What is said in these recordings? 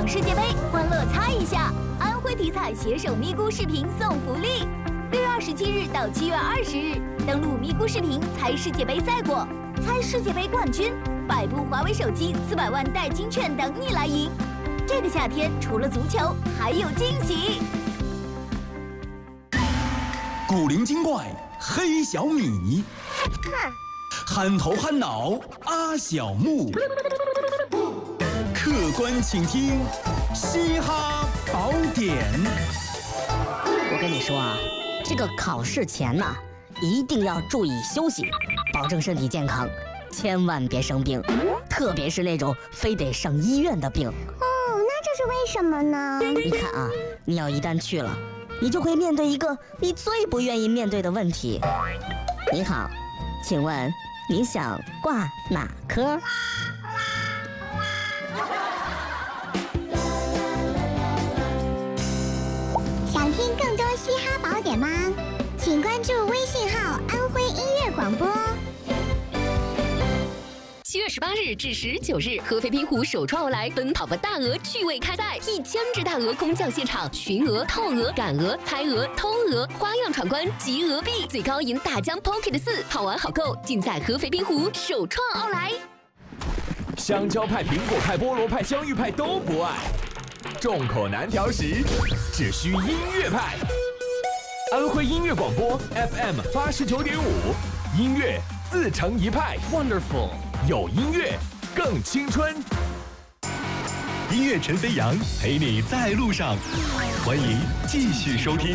场世界杯，欢乐猜一下！安徽体彩携手咪咕视频送福利，6月27日到7月20日，登录咪咕视频猜世界杯赛果，猜世界杯冠军，100部华为手机，400万代金券等你来赢。这个夏天除了足球，还有惊喜。 古灵精怪黑小米，憨头憨脑阿小木，客观倾听嘻哈宝典。 我跟你说啊，这个考试前呢，一定要注意休息，保证身体健康，千万别生病，特别是那种非得上医院的病。 那这是为什么呢？ 你看啊，你要一旦去了，你就会面对一个你最不愿意面对的问题。你好，请问你想挂哪科？ 想听更多嘻哈宝典吗？请关注微信号“安徽音乐广播”。 7月18日至19日，合肥滨湖首创欧莱奔跑吧大鹅趣味开赛，1000只大鹅空降现场，寻鹅、套鹅、赶鹅、猜鹅、偷鹅，花样闯关集鹅币，最高赢大疆 Pocket 4，好玩好购，尽在合肥滨湖首创欧莱。 香蕉派、苹果派、菠萝派、香芋派都不爱，众口难调时，只需音乐派。安徽音乐广播 FM 89.5，音乐自成一派 ，Wonderful。有音乐，更青春。 音乐陈飞扬陪你在路上，欢迎继续收听。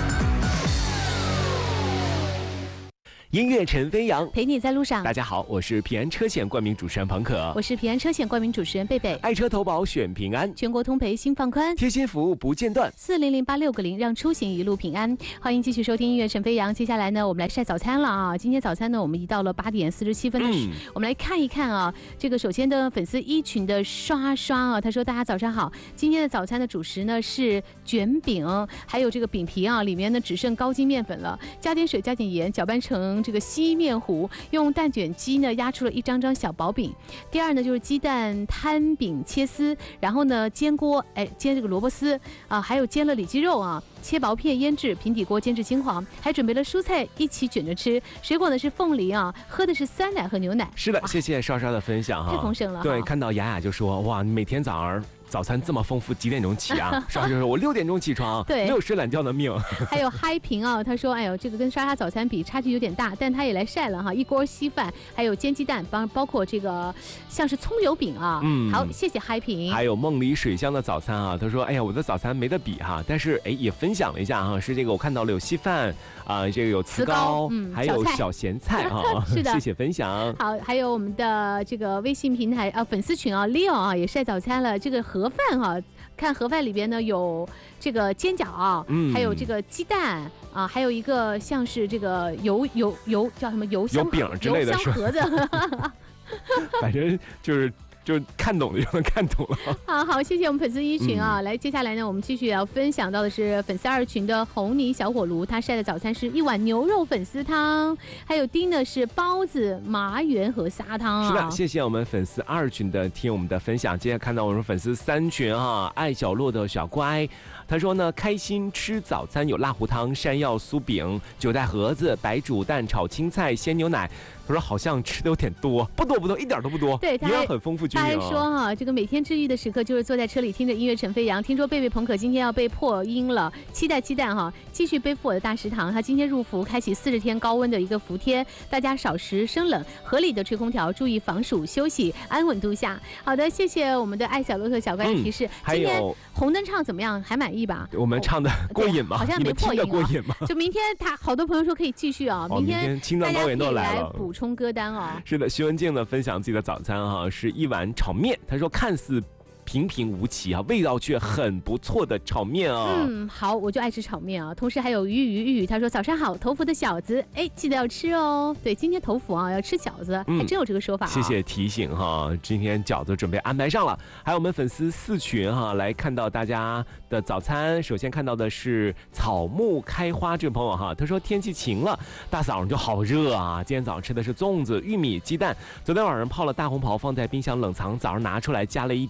音乐陈飞扬陪你在路上。 大家好，我是平安车险冠名主持人彭可， 我是平安车险冠名主持人贝贝。 爱车投保选平安， 全国通赔心放宽， 贴心服务不间断 ，4008660让出行一路平安。欢迎继续收听音乐陈飞扬。接下来呢，我们来晒早餐了啊！今天早餐呢，我们已到了8点47分的我们来看一看啊。这个首先的粉丝一群的刷刷啊，他说大家早上好，今天的早餐的主食呢是卷饼，还有这个饼皮啊，里面呢只剩高筋面粉了，加点水加点盐，搅拌成这个稀面糊，用蛋卷机呢压出了一张张小薄饼。第二呢就是鸡蛋摊饼切丝，然后呢煎锅，煎这个萝卜丝啊，还有煎了里脊肉啊，切薄片腌制，平底锅煎至金黄，还准备了蔬菜一起卷着吃。水果呢是凤梨啊，喝的是酸奶和牛奶。 是的，谢谢刷刷的分享哈， 太丰盛了。 对，看到雅雅就说哇，你每天早餐这么丰富，几点钟起啊？刷刷就说我6点钟起床， 对， 没有睡懒觉的命。 还有嗨平啊，他说哎呦，这个跟刷刷早餐比差距有点大，但他也来晒了哈，一锅稀饭，还有煎鸡蛋，包括这个像是葱油饼啊。好，谢谢嗨平。 还有梦里水乡的早餐啊，他说哎呀，我的早餐没得比哈，但是也分享了一下哈，是这个我看到了有稀饭啊，这个有糍粑，还有小咸菜啊， 是的， 谢谢分享。 好，还有我们的这个微信平台粉丝群啊 ，Leo 啊也晒早餐了，这个盒饭哈。看盒饭里边呢有这个煎饺，还有这个鸡蛋啊，还有一个像是这个油叫什么油香饼之类的油香盒子， 反正就看懂的就能看懂了。 好，谢谢我们粉丝一群啊。来，接下来呢，我们继续要分享到的是粉丝2群的红泥小火炉，他晒的早餐是1碗牛肉粉丝汤，还有丁呢是包子、麻圆和撒汤啊。 是的，谢谢我们粉丝2群的听我们的分享。接下来看到我们粉丝3群啊，爱角落的小乖，他说呢，开心吃早餐有辣糊汤、山药酥饼、9袋盒子、白煮蛋炒青菜、鲜牛奶。他说好像吃的有点多，不多，一点都不多。 对， 营养很丰富均匀。 他还说哈，这个每天治愈的时刻就是坐在车里听着音乐陈飞扬。听说贝贝朋可今天要被破音了，期待哈，继续背负我的大食堂。他今天入伏，开启40天高温的一个伏天，大家少食生冷，合理的吹空调，注意防暑休息，安稳度夏。好的，谢谢我们的爱小骆驼小乖的提示。今天红灯唱怎么样？还满意吧？ 我们唱的过瘾吗？ 好像没破音过瘾吗？ 就明天好多朋友说可以继续啊，明天青藏高原都来了。 补充歌单哦。 是的，徐文静呢分享自己的早餐哈，是1碗炒面。他说看似平平无奇啊，味道却很不错的炒面啊。 好，我就爱吃炒面啊。同时还有玉，他说早上好，头伏的饺子，记得要吃哦。对，今天头伏啊要吃饺子，还真有这个说法。 谢谢提醒哈，今天饺子准备安排上了。还有我们粉丝4群哈，来看到大家的早餐。首先看到的是草木开花这位朋友哈，他说天气晴了，大早上就好热啊。今天早上吃的是粽子、玉米、鸡蛋，昨天晚上泡了大红袍放在冰箱冷藏，早上拿出来加了一点金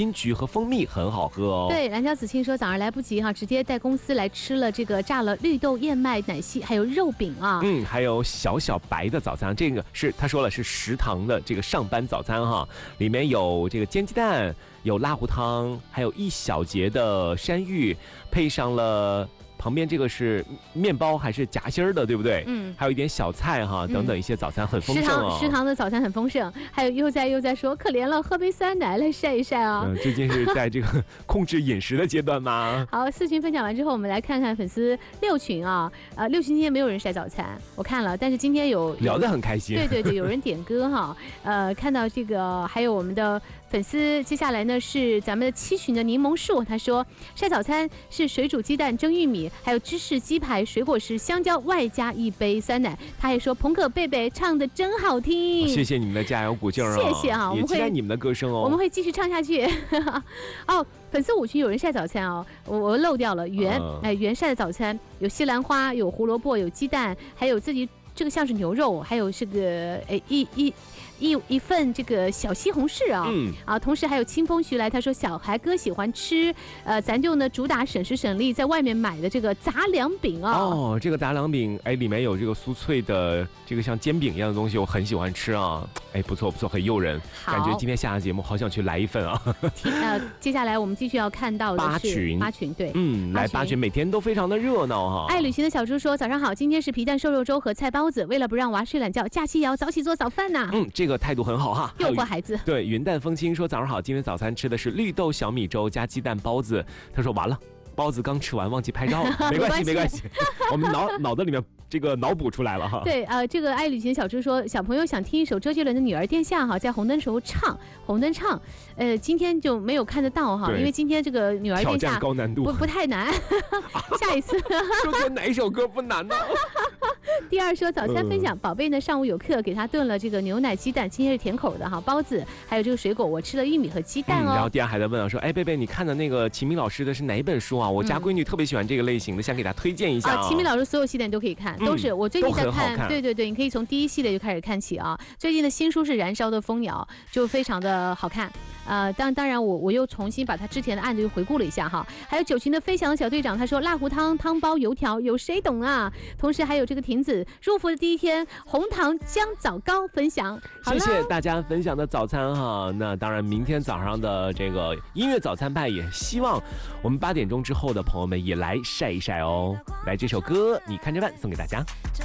金桔和蜂蜜，很好喝哦。 对，蓝椒子清说早上来不及哈，直接带公司来吃了这个炸了绿豆燕麦奶昔，还有肉饼啊。 还有小小白的早餐，这个是他说了是食堂的这个上班早餐哈，里面有这个煎鸡蛋，有辣糊汤，还有一小节的山芋，配上了。旁边这个是面包还是夹心儿的，对不对？还有一点小菜哈，等等一些早餐很丰盛哦。 食堂的早餐很丰盛，还有又在说可怜了，喝杯酸奶来晒一晒啊。 最近是在这个控制饮食的阶段吗？ 好，4群分享完之后，我们来看看粉丝6群啊。6群今天没有人晒早餐，我看了，但是今天有聊得很开心。 对，有人点歌哈。看到这个还有我们的粉丝，接下来呢是咱们的7群的柠檬树，他说晒早餐是水煮鸡蛋、蒸玉米，还有芝士鸡排、水果石、香蕉，外加一杯酸奶。他还说朋克贝贝唱的真好听， 谢谢你们的加油鼓劲啊！ 谢谢哈， 也期待你们的歌声哦。 我们会继续唱下去。粉丝5群有人晒早餐哦，我漏掉了圆晒的早餐有西兰花、有胡萝卜、有鸡蛋，还有自己这个像是牛肉，还有这个一份这个小西红柿啊，同时还有清风徐来，他说小孩哥喜欢吃，咱就呢主打省时省力，在外面买的这个杂粮饼啊。 这个杂粮饼，里面有这个酥脆的这个像煎饼一样的东西，我很喜欢吃啊。不错，很诱人，感觉今天下的节目好想去来一份啊。 接下来我们继续要看到的是八群，对， 来8群每天都非常的热闹哈。 爱旅行的小猪说早上好，今天是皮蛋瘦肉粥和菜包子，为了不让娃睡懒觉，假期也要早起做早饭呐。 这个态度很好哈， 诱惑孩子。 对，云淡风轻说早上好，今天早餐吃的是绿豆小米粥加鸡蛋包子。他说完了，包子刚吃完忘记拍照了，没关系，我们脑子里面这个脑补出来了哈。 对这个爱旅行小猪说小朋友想听一首周杰伦的《女儿殿下》哈，在红灯时候唱红灯唱，今天就没有看得到哈，因为今天这个《女儿殿下》 挑战高难度， 不太难，下一次。 周杰哪一首歌不难呢？ 第二说早餐分享，宝贝呢上午有课，给他炖了这个牛奶鸡蛋，今天是甜口的哈，包子，还有这个水果，我吃了玉米和鸡蛋哦。 然后第二还在问说，贝贝你看的那个齐明老师的是哪一本书啊？我家闺女特别喜欢这个类型的，想给她推荐一下。 齐明老师所有系列都可以看，都是我最近在看，对，你可以从第1系列就开始看起啊。最近的新书是《燃烧的蜂鸟》，就非常的好看。当然我又重新把他之前的案子又回顾了一下哈。还有9群的飞翔的小队长，他说辣糊汤、汤包、油条，有谁懂啊？同时还有这个亭子入伏的第一天红糖姜枣糕分享。 谢谢大家分享的早餐哈。那当然，明天早上的这个音乐早餐派，也希望我们8点钟之后的朋友们也来晒一晒哦。来这首歌，你看着办，送给大家。